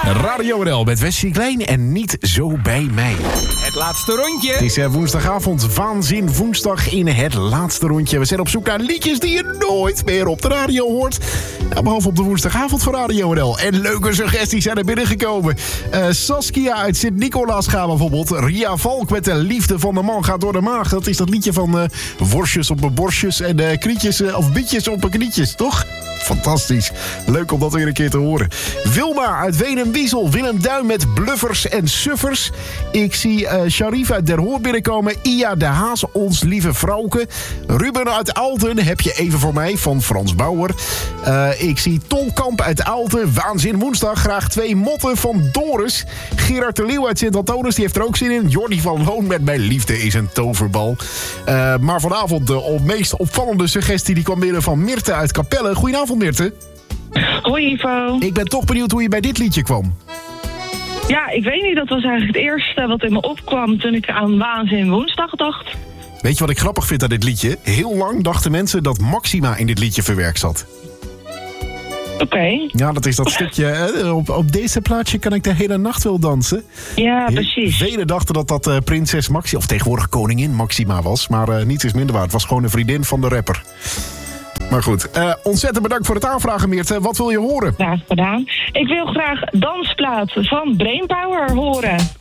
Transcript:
Radio NL met Wesley Klein en Niet Zo Bij Mij. Het laatste rondje. Het is woensdagavond, waanzin woensdag in het laatste rondje. We zijn op zoek naar liedjes die je nooit meer op de radio hoort. Ja, behalve op de woensdagavond van Radio NL. En leuke suggesties zijn er binnengekomen. Saskia uit Sint-Nicolaas gaan bijvoorbeeld. Ria Valk met De Liefde van de Man gaat door de maag. Dat is dat liedje van worstjes op mijn borstjes en krietjes of bietjes op mijn knietjes, toch? Fantastisch. Leuk om dat weer een keer te horen. Wilma uit Weenem-Wiesel. Willem Duin met Bluffers en Suffers. Ik zie Sharif uit Der Hoor binnenkomen. Ia de Haas, Ons Lieve Vrouwke. Ruben uit Aalten, Heb je even voor mij, van Frans Bauer. Ik zie Tolkamp uit Aalten. Waanzin woensdag. Graag 2 motten van Doris. Gerard de Leeuw uit Sint-Antonis, die heeft er ook zin in. Jordi van Loon met Mijn Liefde is een toverbal. Maar vanavond de meest opvallende suggestie die kwam binnen van Mirte uit Capelle. Goedenavond, Mirte. Hoi Ivo. Ik ben toch benieuwd hoe je bij dit liedje kwam. Ja, ik weet niet. Dat was eigenlijk het eerste wat in me opkwam toen ik aan Waanzin woensdag dacht. Weet je wat ik grappig vind aan dit liedje? Heel lang dachten mensen dat Maxima in dit liedje verwerkt zat. Oké. Ja, dat is dat stukje. Op deze plaatje kan ik de hele nacht wel dansen. Ja, precies. Velen dachten dat prinses Maxima, of tegenwoordig koningin Maxima was. Maar niets is minder waar. Het was gewoon een vriendin van de rapper. Maar goed, ontzettend bedankt voor het aanvragen, Meerte. Wat wil je horen? Graag gedaan. Ik wil graag Dansplaat van Brainpower horen.